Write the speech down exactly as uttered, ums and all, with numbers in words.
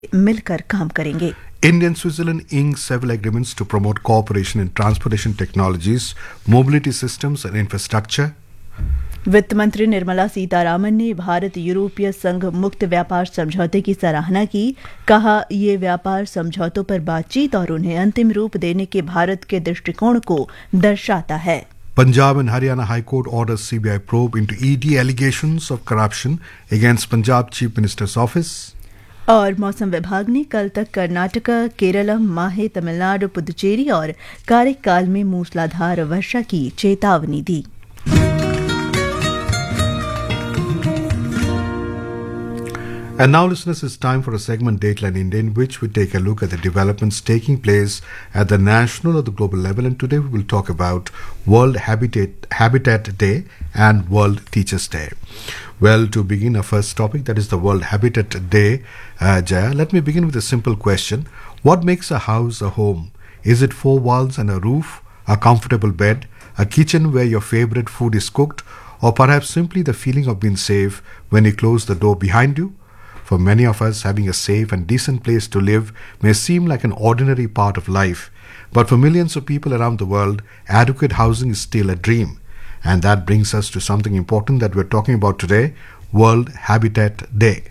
मिलकर काम करेंगे। India and Switzerland inked several agreements to promote cooperation in transportation technologies, mobility systems and infrastructure. वित्त मंत्री निर्मला सीतारामन ने भारत यूरोपीय संघ मुक्त व्यापार समझौते की सराहना की। कहा, ये व्यापार समझौतों पर बातचीत और उन्हें अंतिम रूप देने के भारत के दृष्टिकोण को दर्शाता है। Punjab and Haryana High Court orders C B I probe into E D allegations of corruption against Punjab Chief Minister's office. और मौसम विभाग ने कल तक कर्नाटका, केरलम, माहे, तमिलनाडु, पुदुचेरी और कारिकाल में मूसलाधार वर्षा की चेतावनी दी। And now, listeners, it's time for a segment Dateline India, in which we take a look at the developments taking place at the national or the global level. And today we will talk about World Habitat, Habitat Day and World Teachers Day. Well, to begin our first topic, that is the World Habitat Day, uh, Jaya, let me begin with a simple question. What makes a house a home? Is it four walls and a roof, a comfortable bed, a kitchen where your favorite food is cooked, or perhaps simply the feeling of being safe when you close the door behind you? For many of us, having a safe and decent place to live may seem like an ordinary part of life. But for millions of people around the world, adequate housing is still a dream. And that brings us to something important that we're talking about today, World Habitat Day.